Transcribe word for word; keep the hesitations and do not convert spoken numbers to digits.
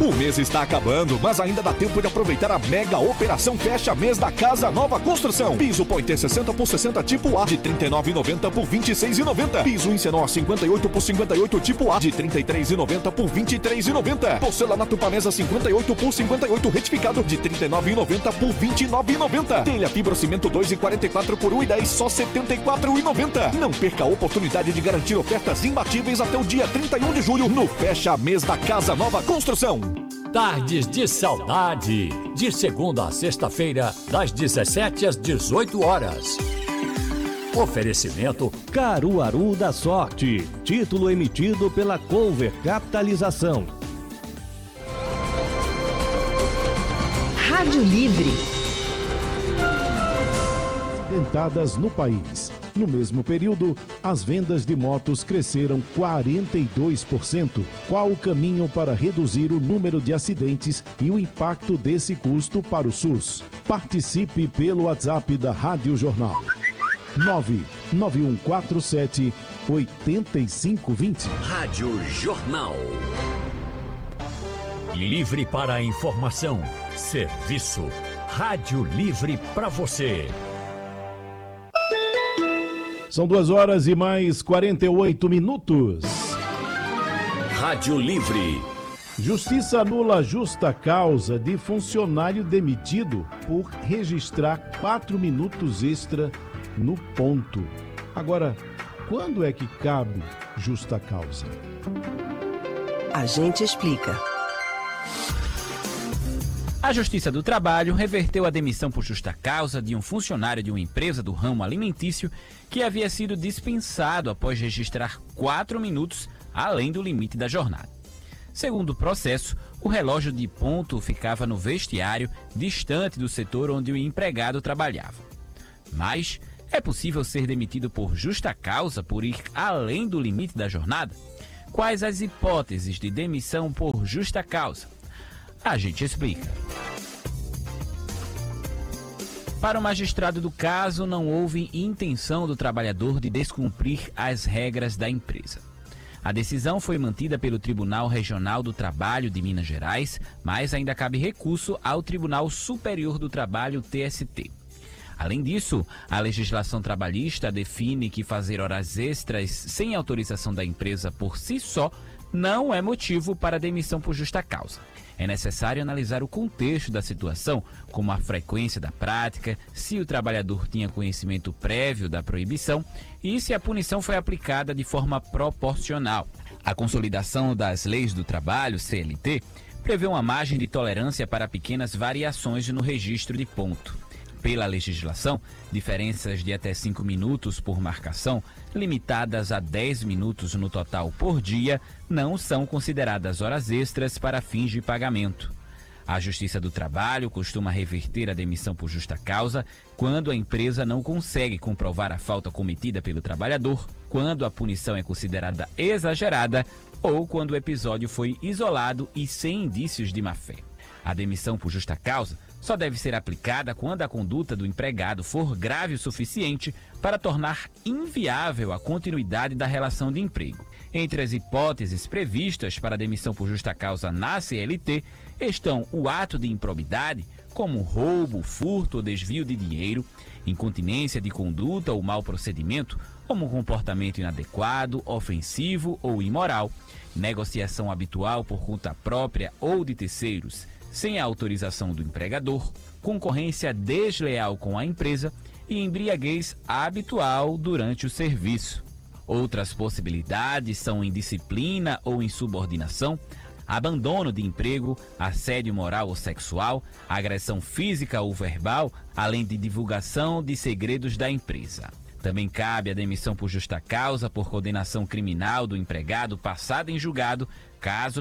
O mês está acabando, mas ainda dá tempo de aproveitar a mega operação Fecha Mês da Casa Nova Construção. Piso Pointer sessenta por sessenta tipo A de trinta e nove reais e noventa centavos por vinte e seis reais e noventa centavos. Piso Incenor cinquenta e oito por cinquenta e oito tipo A de trinta e três reais e noventa centavos por vinte e três reais e noventa centavos. Porcelanato Pamesa cinquenta e oito por cinquenta e oito retificado de trinta e nove reais e noventa centavos por vinte e nove reais e noventa centavos. Telha Fibrocimento dois e quarenta e quatro por um e dez, só setenta e quatro reais e noventa centavos. Não perca a oportunidade de garantir ofertas imbatíveis até o dia trinta e um de julho no Fecha Mês da Casa Nova Construção. Tardes de Saudade, de segunda a sexta-feira, das dezessete às dezoito horas. Oferecimento Caruaru da Sorte, título emitido pela Cover Capitalização. Rádio Livre. Acidentadas no país. No mesmo período, as vendas de motos cresceram quarenta e dois por cento. Qual o caminho para reduzir o número de acidentes e o impacto desse custo para o SUS? Participe pelo WhatsApp da Rádio Jornal. nove nove um quatro sete oito cinco dois zero. Rádio Jornal. Livre para a informação. Serviço. Rádio Livre para você. São duas horas e mais quarenta e oito minutos. Rádio Livre. Justiça anula justa causa de funcionário demitido por registrar quatro minutos extra no ponto. Agora, quando é que cabe justa causa? A gente explica. A Justiça do Trabalho reverteu a demissão por justa causa de um funcionário de uma empresa do ramo alimentício que havia sido dispensado após registrar quatro minutos além do limite da jornada. Segundo o processo, o relógio de ponto ficava no vestiário, distante do setor onde o empregado trabalhava. Mas é possível ser demitido por justa causa por ir além do limite da jornada? Quais as hipóteses de demissão por justa causa? A gente explica. Para o magistrado do caso, não houve intenção do trabalhador de descumprir as regras da empresa. A decisão foi mantida pelo Tribunal Regional do Trabalho de Minas Gerais, mas ainda cabe recurso ao Tribunal Superior do Trabalho, T S T. Além disso, a legislação trabalhista define que fazer horas extras sem autorização da empresa por si só não é motivo para demissão por justa causa. É necessário analisar o contexto da situação, como a frequência da prática, se o trabalhador tinha conhecimento prévio da proibição e se a punição foi aplicada de forma proporcional. A Consolidação das Leis do Trabalho, C L T, prevê uma margem de tolerância para pequenas variações no registro de ponto. Pela legislação, diferenças de até cinco minutos por marcação, limitadas a dez minutos no total por dia, não são consideradas horas extras para fins de pagamento. A Justiça do Trabalho costuma reverter a demissão por justa causa quando a empresa não consegue comprovar a falta cometida pelo trabalhador, quando a punição é considerada exagerada ou quando o episódio foi isolado e sem indícios de má-fé. A demissão por justa causa só deve ser aplicada quando a conduta do empregado for grave o suficiente para tornar inviável a continuidade da relação de emprego. Entre as hipóteses previstas para a demissão por justa causa na C L T estão o ato de improbidade, como roubo, furto ou desvio de dinheiro, incontinência de conduta ou mau procedimento, como comportamento inadequado, ofensivo ou imoral, negociação habitual por conta própria ou de terceiros, sem a autorização do empregador, concorrência desleal com a empresa e embriaguez habitual durante o serviço. Outras possibilidades são indisciplina ou insubordinação, abandono de emprego, assédio moral ou sexual, agressão física ou verbal, além de divulgação de segredos da empresa. Também cabe a demissão por justa causa por condenação criminal do empregado passada em julgado, caso